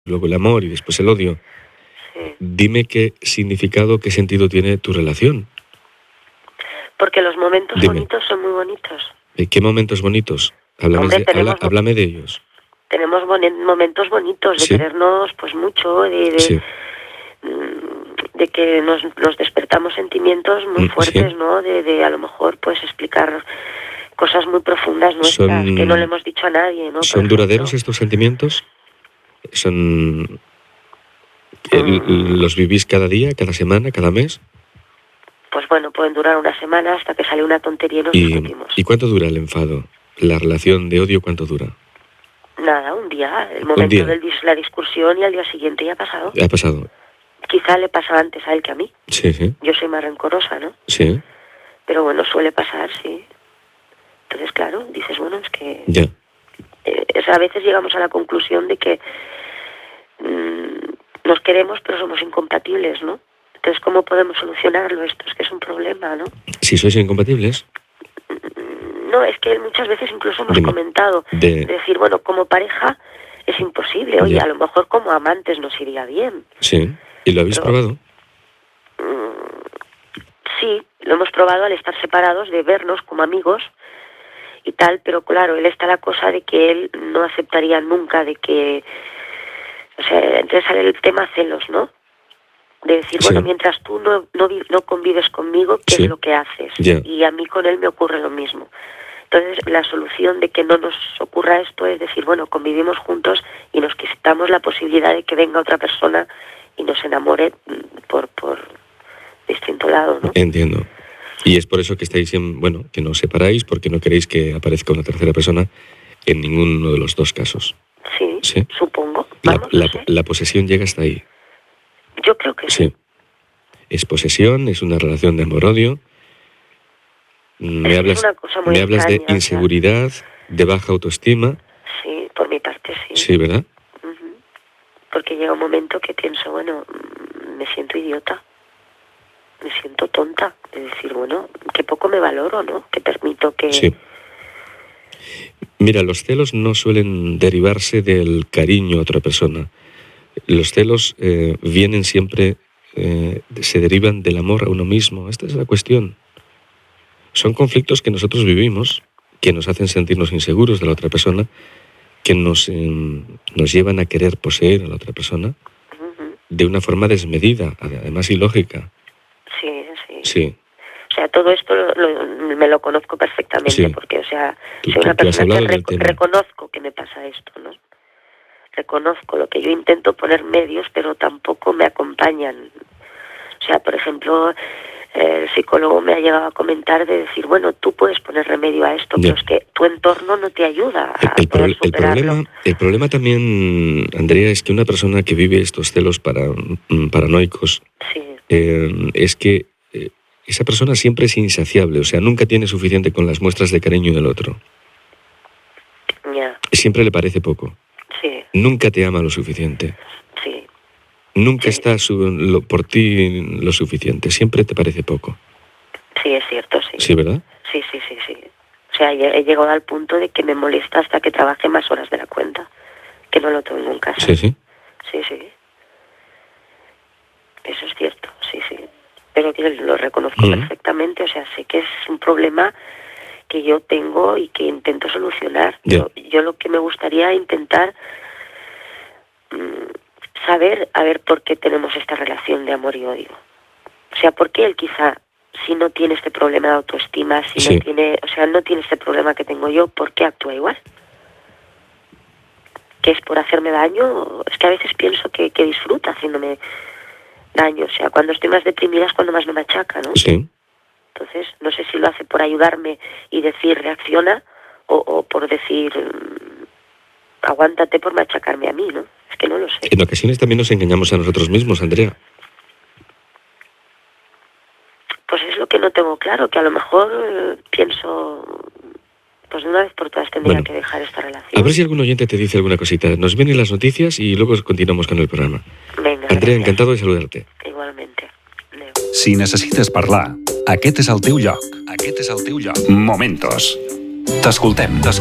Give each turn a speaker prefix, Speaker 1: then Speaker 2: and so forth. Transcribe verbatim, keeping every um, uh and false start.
Speaker 1: luego el amor y después el odio.
Speaker 2: Sí.
Speaker 1: Dime qué significado, qué sentido tiene tu relación.
Speaker 2: Porque los momentos
Speaker 1: Dime.
Speaker 2: bonitos son muy bonitos.
Speaker 1: ¿Qué momentos bonitos? Háblame,
Speaker 2: Hombre,
Speaker 1: de,
Speaker 2: tenemos-
Speaker 1: habla- háblame de ellos.
Speaker 2: Tenemos boni- momentos bonitos de
Speaker 1: Sí.
Speaker 2: querernos pues mucho, de, de,
Speaker 1: Sí.
Speaker 2: mm, de que nos, nos despertamos sentimientos muy
Speaker 1: Mm,
Speaker 2: fuertes,
Speaker 1: sí.
Speaker 2: ¿no? De, de a lo mejor pues explicar cosas muy profundas nuestras
Speaker 1: Son-
Speaker 2: que no le hemos dicho a nadie, ¿no? Por
Speaker 1: ¿Son
Speaker 2: ejemplo.
Speaker 1: duraderos estos sentimientos? ¿Son... el-
Speaker 2: Mm.
Speaker 1: ¿Los vivís cada día, cada semana, cada mes?
Speaker 2: Pues bueno, pueden durar una semana hasta que sale una tontería y nos
Speaker 1: ¿Y,
Speaker 2: discutimos.
Speaker 1: ¿Y cuánto dura el enfado? ¿La relación de odio cuánto dura?
Speaker 2: Nada, un día, el momento
Speaker 1: día.
Speaker 2: de la discusión y al día siguiente ya ha pasado.
Speaker 1: ¿Ha pasado?
Speaker 2: Quizá le pasa antes a él que a mí.
Speaker 1: Sí, sí,
Speaker 2: Yo soy más rencorosa, ¿no?
Speaker 1: sí,
Speaker 2: Pero bueno, suele pasar, sí. Entonces, claro, dices, bueno, es que...
Speaker 1: ya.
Speaker 2: eh, es- a veces llegamos a la conclusión de que mm, nos queremos pero somos incompatibles, ¿no? Entonces, ¿cómo podemos solucionarlo esto? Es que es un problema, ¿no?
Speaker 1: Si sois incompatibles,
Speaker 2: No, es que muchas veces incluso hemos
Speaker 1: Dime.
Speaker 2: comentado
Speaker 1: de...
Speaker 2: de decir, bueno, como pareja es imposible. Oye,
Speaker 1: Ya.
Speaker 2: a lo mejor como amantes nos iría bien.
Speaker 1: Sí. ¿Y lo habéis
Speaker 2: Pero-
Speaker 1: probado?
Speaker 2: Sí, lo hemos probado al estar separados, de vernos como amigos y tal, pero claro, él está la cosa de que él no aceptaría nunca de que... O sea, entonces sale el tema celos, ¿no? De decir,
Speaker 1: Sí.
Speaker 2: bueno, mientras tú no, no, vi- no convives conmigo, ¿qué
Speaker 1: Sí.
Speaker 2: es lo que haces?
Speaker 1: Ya.
Speaker 2: Y a mí con él me ocurre lo mismo. Entonces, la solución de que no nos ocurra esto es decir, bueno, convivimos juntos y nos quitamos la posibilidad de que venga otra persona y nos enamore mm, por, por distinto lado, ¿no?
Speaker 1: Entiendo. Y es por eso que estáis en... Bueno, que no os separáis porque no queréis que aparezca una tercera persona en ninguno de los dos casos.
Speaker 2: Sí,
Speaker 1: Sí.
Speaker 2: supongo.
Speaker 1: La,
Speaker 2: Vamos, no
Speaker 1: la-
Speaker 2: sé.
Speaker 1: la posesión llega hasta ahí.
Speaker 2: Yo creo que sí.
Speaker 1: Sí. Es posesión, es una relación de amor-odio. Me
Speaker 2: Es que
Speaker 1: hablas,
Speaker 2: es una cosa muy
Speaker 1: me hablas de
Speaker 2: extraña, o sea.
Speaker 1: inseguridad, de baja autoestima.
Speaker 2: Sí, por mi parte sí.
Speaker 1: Sí, ¿verdad?
Speaker 2: Ujú. Porque llega un momento que pienso, bueno, mm, me siento idiota, me siento tonta, de decir, bueno, que poco me valoro, ¿no? Que permito que...
Speaker 1: Sí. Mira, los celos no suelen derivarse del cariño a otra persona. Los celos eh, vienen siempre, eh, se derivan del amor a uno mismo. Esta es la cuestión. Son conflictos que nosotros vivimos, que nos hacen sentirnos inseguros de la otra persona, que nos, eh, nos llevan a querer poseer a la otra persona
Speaker 2: Ujú.
Speaker 1: de una forma desmedida, además ilógica.
Speaker 2: Sí, sí.
Speaker 1: Sí.
Speaker 2: O sea, todo esto lo- lo- me lo conozco perfectamente,
Speaker 1: Sí.
Speaker 2: porque, o sea,
Speaker 1: Tú-
Speaker 2: soy
Speaker 1: tú-
Speaker 2: una
Speaker 1: tú has
Speaker 2: persona que
Speaker 1: hablado del
Speaker 2: reco-
Speaker 1: tema.
Speaker 2: reconozco que me pasa esto, ¿no? Reconozco lo que yo intento poner medios, pero tampoco me acompañan. O sea, por ejemplo, eh, el psicólogo me ha llegado a comentar de decir, bueno, tú puedes poner remedio a esto,
Speaker 1: Ya.
Speaker 2: pero es que tu entorno no te ayuda a
Speaker 1: El, el
Speaker 2: poder
Speaker 1: proble- el
Speaker 2: superarlo.
Speaker 1: problema, el problema también, Andrea, es que una persona que vive estos celos para, mm, paranoicos
Speaker 2: Sí,
Speaker 1: eh, es que eh, esa persona siempre es insaciable, o sea, nunca tiene suficiente con las muestras de cariño del otro.
Speaker 2: ya,
Speaker 1: Siempre le parece poco.
Speaker 2: sí,
Speaker 1: Nunca te ama lo suficiente.
Speaker 2: sí,
Speaker 1: Nunca
Speaker 2: Sí.
Speaker 1: está su- lo- por ti lo suficiente. Siempre te parece poco.
Speaker 2: sí, es cierto, sí.
Speaker 1: Sí, ¿verdad?
Speaker 2: Sí, sí, sí, sí. O sea, he he llegado al punto de que me molesta hasta que trabaje más horas de la cuenta, que no lo tengo en casa.
Speaker 1: Sí, sí.
Speaker 2: Sí, sí. Eso es cierto, sí, sí. Pero que lo reconozco
Speaker 1: Mm.
Speaker 2: perfectamente, o sea, sé que es un problema que yo tengo y que intento solucionar.
Speaker 1: Ya.
Speaker 2: Yo, yo lo que me gustaría intentar mm, saber, a ver por qué tenemos esta relación de amor y odio. O sea, por qué él quizá, si no tiene este problema de autoestima, si
Speaker 1: Sí.
Speaker 2: no tiene, o sea, no tiene este problema que tengo yo, ¿por qué actúa igual? ¿Que es por hacerme daño? Es que a veces pienso que, que disfruta haciéndome daño. O sea, cuando estoy más deprimida es cuando más me machaca, ¿no?
Speaker 1: Sí.
Speaker 2: Entonces, no sé si lo hace por ayudarme y decir reacciona o, o por decir mm, aguántate por machacarme a mí, ¿no? Es que no lo sé.
Speaker 1: En ocasiones también nos engañamos a nosotros mismos, Andrea.
Speaker 2: Pues es lo que no tengo claro, que a lo mejor eh, pienso, pues de una vez por todas tendría
Speaker 1: Bueno.
Speaker 2: que dejar esta relación.
Speaker 1: A ver si algún oyente te dice alguna cosita. Nos vienen las noticias y luego continuamos con el programa.
Speaker 2: Venga,
Speaker 1: Andrea,
Speaker 2: gracias.
Speaker 1: encantado de saludarte.
Speaker 2: Igualmente. Adéu.
Speaker 3: Si necessites parlar, aquest és el teu lloc. Aquest és el teu lloc. Momentos. T'escoltem. T'escoltem.